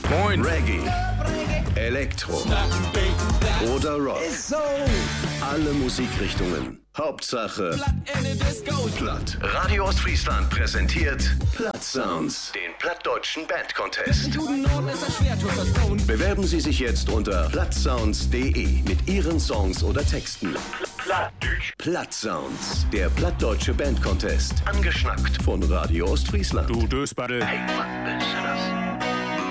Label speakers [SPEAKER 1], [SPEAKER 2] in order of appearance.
[SPEAKER 1] Moin.
[SPEAKER 2] Reggae, Elektro oder Rock. Alle Musikrichtungen. Hauptsache Platt. Radio Ostfriesland präsentiert Platt Sounds, den plattdeutschen Band-Contest. Bewerben Sie sich jetzt unter plattsounds.de mit Ihren Songs oder Texten. Platt Sounds, der plattdeutsche Band-Contest. Angeschnackt von Radio Ostfriesland.
[SPEAKER 1] Du Dösbaddel.
[SPEAKER 2] Hey, was bist du?